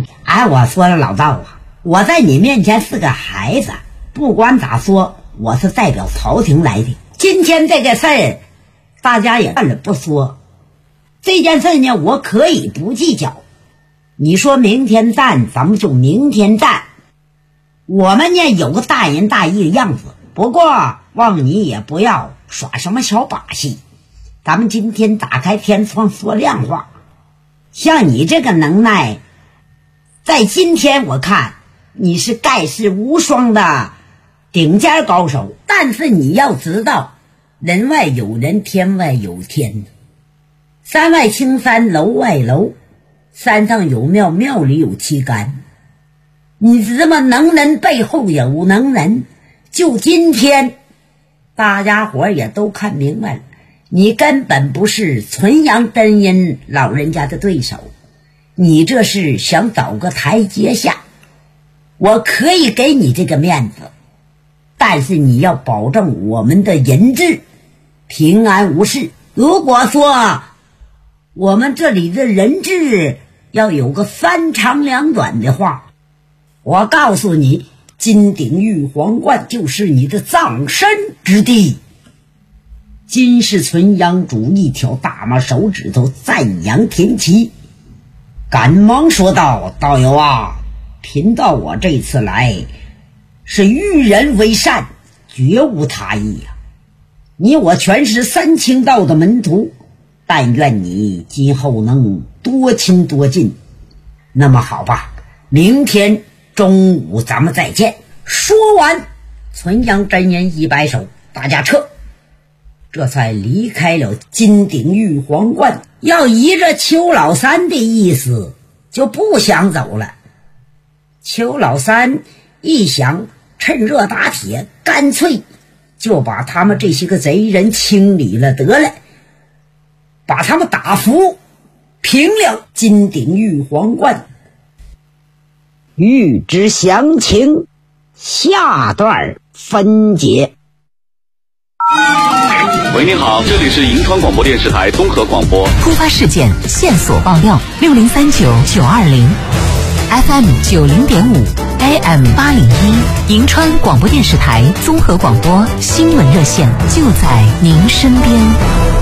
哎，我说了老道啊，我在你面前是个孩子，不管咋说，我是代表朝廷来的。今天这个事儿，大家也看了不说。这件事呢，我可以不计较。你说明天战，咱们就明天战。我们呢有个大仁大义的样子，不过望你也不要耍什么小把戏。咱们今天打开天窗说亮话，像你这个能耐，在今天我看你是盖世无双的顶尖高手。但是你要知道，人外有人，天外有天，山外青山楼外楼，山上有庙，庙里有旗杆。你这么能人背后有能人，就今天大家伙也都看明白了，你根本不是纯阳真人老人家的对手，你这是想找个台阶下。我可以给你这个面子，但是你要保证我们的人质平安无事。如果说我们这里的人质要有个三长两短的话，我告诉你，金鼎玉皇冠就是你的葬身之地。金世存央主一条大马手指头赞扬天齐，赶忙说道：道友啊，贫道我这次来是与人为善，绝无他意啊。你我全是三清道的门徒，但愿你今后能多亲多近。那么好吧，明天中午咱们再见。说完，存阳真人一摆手，大家撤。这才离开了金鼎玉皇冠，要依着邱老三的意思就不想走了。邱老三一想，趁热打铁，干脆就把他们这些个贼人清理了得了，把他们打服，平了金鼎玉皇冠。欲知详情，下段分解。 喂，你好，这里是银川广播电视台综合广播。 突发事件线索爆料6039-920 FM 90.5 AM 801，银川广播电视台综合广播新闻热线就在您身边。